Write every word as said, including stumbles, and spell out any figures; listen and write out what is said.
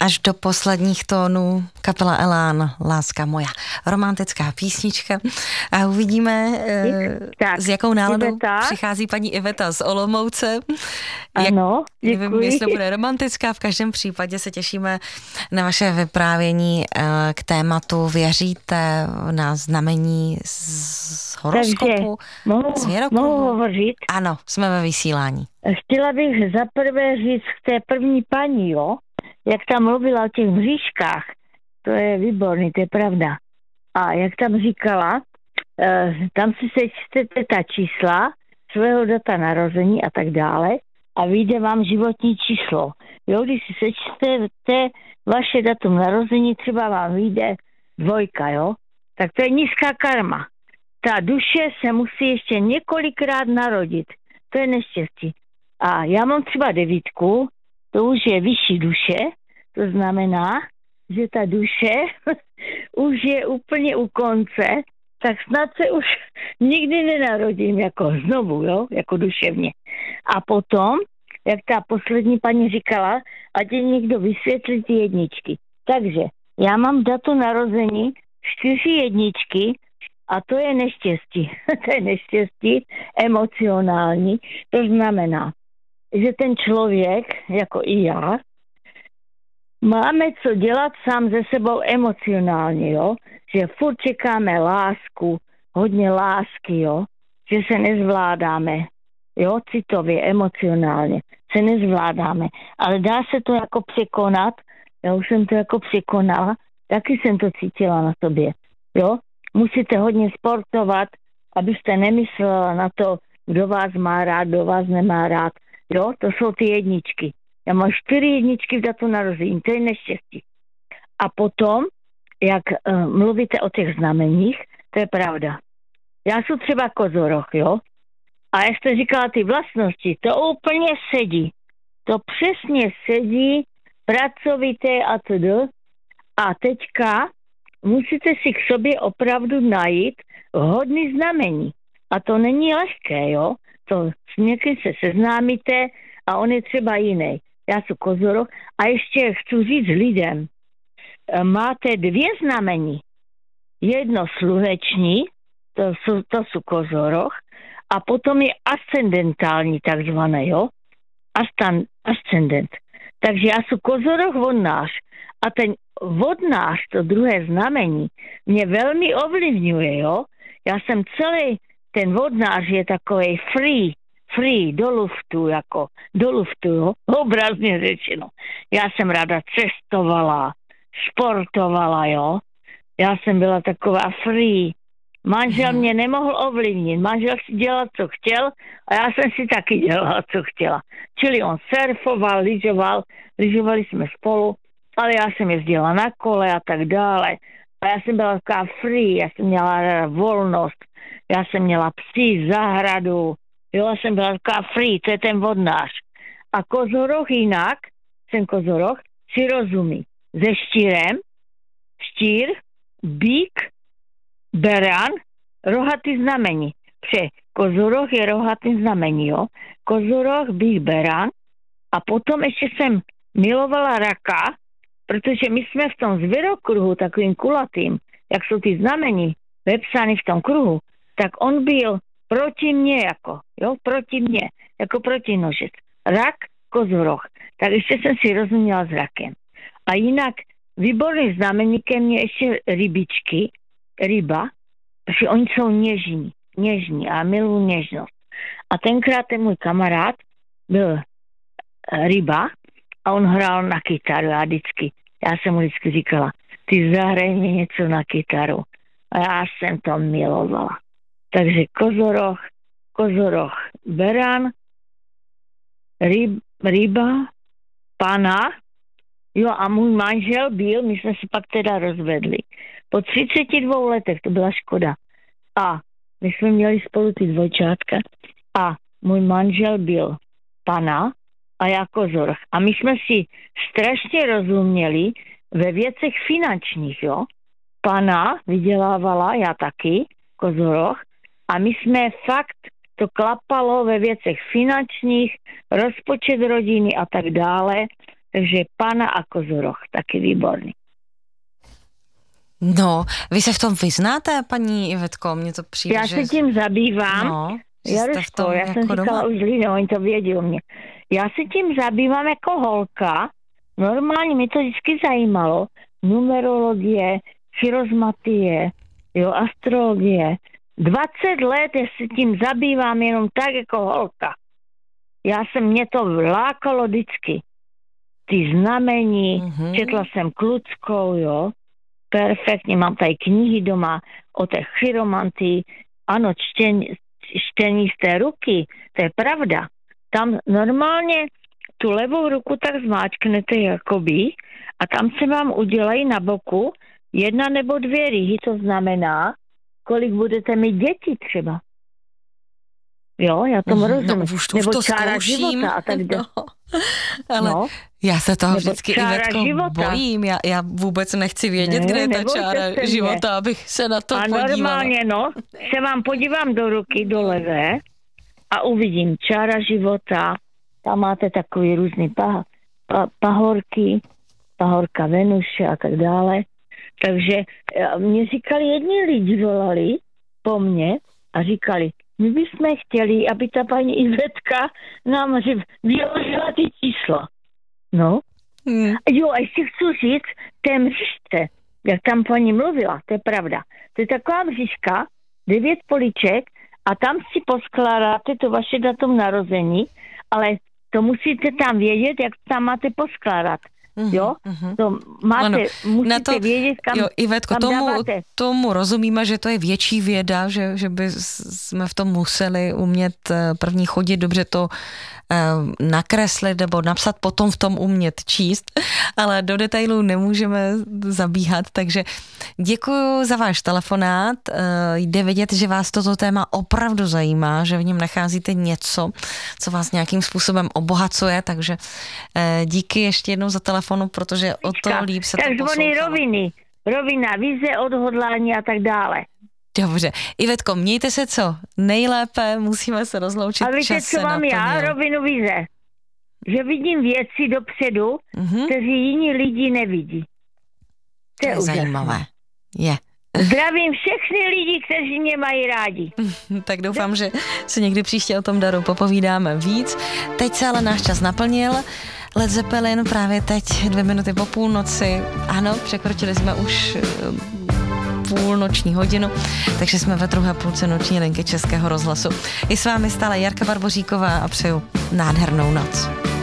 až do posledních tónů kapela Elán, Láska moja. Romantická písnička. A uvidíme, tak, s jakou náladou Iveta přichází paní Iveta z Olomouce. Ano, Jak, nevím, jestli to bude romantická, v každém případě se těšíme na vaše vyprávění k tématu. Věříte na znamení z horoskopu? Takže mohu, mohu hovořit? Ano, jsme ve vysílání. Chtěla bych zaprvé říct k té první paní, jo, jak tam mluvila o těch mřížkách, to je výborný, to je pravda. A jak tam říkala, eh, tam si sečtete ta čísla, svého data narození a tak dále a vyjde vám životní číslo. Jo, když si sečtete vaše datum narození, třeba vám vyjde dvojka, jo, tak to je nízká karma. Ta duše se musí ještě několikrát narodit. To je neštěstí. A já mám třeba devítku, to už je vyšší duše, to znamená, že ta duše už je úplně u konce, tak snad se už nikdy nenarodím jako znovu, jo, jako duševně. A potom, jak ta poslední paní říkala, ať je někdo vysvětlí ty jedničky. Takže já mám datum narození čtyři jedničky a to je neštěstí. To je neštěstí emocionální. To znamená, že ten člověk, jako i já, máme co dělat sám ze sebou emocionálně, jo? Že furt čekáme lásku, hodně lásky, jo? Že se nezvládáme, jo? Citově, emocionálně se nezvládáme. Ale dá se to jako překonat, já už jsem to jako překonala, taky jsem to cítila na sobě, jo? Musíte hodně sportovat, abyste nemyslela na to, kdo vás má rád, kdo vás nemá rád. Jo, to jsou ty jedničky. Já mám čtyři jedničky v datu narození, to je neštěstí. A potom, jak uh, mluvíte o těch znameních, to je pravda. Já jsem třeba kozoroch, jo? A jak jste říkala ty vlastnosti, to úplně sedí. To přesně sedí, pracovité a td. A teďka musíte si k sobě opravdu najít hodný znamení. A to není lehké, jo? To s někým se seznámíte a on je třeba jiný. Já jsem kozoroch a ještě chci říct lidem, máte dvě znamení. Jedno sluneční, to jsou, to jsou kozoroch, a potom je ascendentální takzvané, jo? Astan, ascendent. Takže já jsem kozoroch vodnář a ten vodnář, to druhé znamení, mě velmi ovlivňuje, jo? Já jsem celý ten vodnář je takovej free, free, do luftu, jako, do luftu, jo, obrazně řečeno. Já jsem ráda cestovala, sportovala, jo. Já jsem byla taková free. Manžel mě nemohl ovlivnit, manžel si dělal, co chtěl a já jsem si taky dělala, co chtěla. Čili on surfoval, lyžoval, lyžovali jsme spolu, ale já jsem jezdila na kole a tak dále. A já jsem byla taková free, já jsem měla ráda volnost. Já jsem měla psí, zahradu, jo, já jsem byla taková free, to je ten vodnář. A kozoroch jinak, ten kozoroch, si rozumí. Se štírem, štír, bík, beran, rohatý znamení. Pře, kozoroch je rohatý znamení, jo. Kozoroch, bík, beran. A potom ještě jsem milovala raka, protože my jsme v tom zvěrokruhu, takovým kulatým, jak jsou ty znamení vepsány v tom kruhu, tak on byl proti mně jako, jo, proti mně, jako proti nožec. Rak, kozoroch. Tak ještě jsem si rozuměla s rakem. A jinak výborný znameníkem je ještě rybičky, ryba, protože oni jsou něžní, něžní a milují něžnost. A tenkrát ten můj kamarád byl ryba a on hrál na kytaru a vždycky, já jsem mu vždycky říkala, ty zahraj mi něco na kytaru. A já jsem to milovala. Takže kozoroch, kozoroch, beran, ryb, ryba, pana, jo a můj manžel byl, my jsme se pak teda rozvedli. Po třiceti dvou letech, to byla škoda. A my jsme měli spolu ty dvojčátka a můj manžel byl pana a já kozoroch. A my jsme si strašně rozuměli ve věcech finančních, jo. Pana vydělávala, já taky, kozoroch, a my jsme fakt, to klapalo ve věcech finančních, rozpočet rodiny a tak dále. takže Pána a Kozoroch, taky výborný. No, vy se v tom vyznáte, paní Ivetko? Mně to přijde, Já že... se tím zabývám. No, Jaruško, já jako jsem říkala doma. už lidem, oni to vědí o mě. Já se tím zabývám jako holka. Normálně mě to vždycky zajímalo. Numerologie, chirozmatie, jo, astrologie. dvacet let já se tím zabývám jenom tak jako holka. Já jsem, mě to lákalo vždycky. Ty znamení, mm-hmm. četla jsem Kluckou, jo. Perfektně, mám tady knihy doma o té chiromantii. Ano, čtení, čtení z té ruky, to je pravda. Tam normálně tu levou ruku tak zmáčknete jakoby a tam se vám udělají na boku jedna nebo dvě rihy, to znamená, kolik budete mít dětí třeba. Jo, já tomu rozumím. No, už to, nebo to čára zkouším. života a tak dále. No, ale no. Já se toho vždycky, Ivetko, bojím. Já, já vůbec nechci vědět, ne, kde je ta čára života, abych se na to a podívala. A normálně, no, se vám podívám do ruky, do levé a uvidím čára života. Tam máte takový různý pah, pa, pahorky, pahorka Venuše a tak dále. Takže mě říkali, jedni lidi volali po mně a říkali, my bychom chtěli, aby ta paní Ivetka nám vyložila ty čísla. No. Hmm. Jo, a ještě chci říct, té mřížce, jak tam paní mluvila, to je pravda. To je taková mřížka, devět poliček a tam si poskládáte to vaše datum narození, ale to musíte tam vědět, jak tam máte poskládat. Mm-hmm, jo? Mm-hmm. To máte, ano, musíte to, vědět, kam, jo, Ivetko, kam tomu, dáváte. Tomu rozumíme, že to je větší věda, že, že by jsme v tom museli umět první chodit, dobře to nakreslit nebo napsat, potom v tom umět číst, ale do detailů nemůžeme zabíhat, takže děkuji za váš telefonát. Jde vidět, že vás toto téma opravdu zajímá, že v něm nacházíte něco, co vás nějakým způsobem obohacuje, takže díky ještě jednou za telefonu, protože o to líp se to poslouchalo. Takzvaný roviny, rovina, vize, odhodlání a tak dále. Dobře. Ivetko, mějte se co nejlépe, musíme se rozloučit. A víte, co mám já? Rovinu vize. Že vidím věci dopředu, mm-hmm. kteří jiní lidi nevidí. To je zajímavé. Je. Zdravím všechny lidi, kteří mě mají rádi. Tak doufám, že se někdy příště o tom daru popovídáme víc. Teď se ale náš čas naplnil. Led Zeppelin právě teď dvě minuty po půlnoci. Ano, překročili jsme už půlnoční hodinu, takže jsme ve druhé půlce noční linky Českého rozhlasu. I s vámi stále Jarka Barboříková a přeju nádhernou noc.